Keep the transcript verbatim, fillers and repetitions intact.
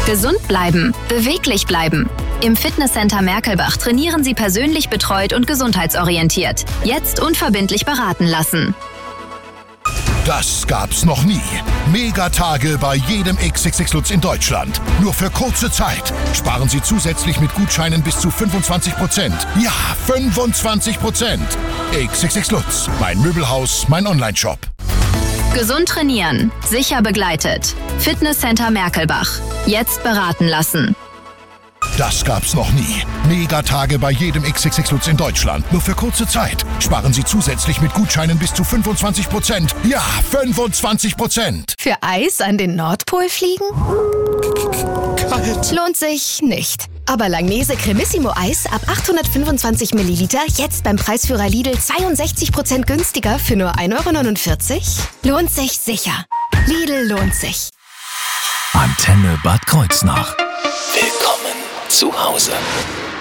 Gesund bleiben, beweglich bleiben. Im Fitnesscenter Merkelbach trainieren Sie persönlich betreut und gesundheitsorientiert. Jetzt unverbindlich beraten lassen. Das gab's noch nie. Megatage bei jedem X X X Lutz in Deutschland. Nur für kurze Zeit. Sparen Sie zusätzlich mit Gutscheinen bis zu fünfundzwanzig Prozent. Ja, fünfundzwanzig Prozent. X X X Lutz, mein Möbelhaus, mein Onlineshop. Gesund trainieren, sicher begleitet. Fitnesscenter Merkelbach. Jetzt beraten lassen. Das gab's noch nie. Megatage bei jedem X X X Lutz in Deutschland. Nur für kurze Zeit. Sparen Sie zusätzlich mit Gutscheinen bis zu fünfundzwanzig Prozent. Ja, fünfundzwanzig Prozent. Für Eis an den Nordpol fliegen? Kalt. Lohnt sich nicht. Aber Langnese Cremissimo Eis ab achthundertfünfundzwanzig Milliliter jetzt beim Preisführer Lidl zweiundsechzig Prozent günstiger für nur ein Euro neunundvierzig? Lohnt sich sicher. Lidl lohnt sich. Antenne Bad Kreuznach. Willkommen zu Hause.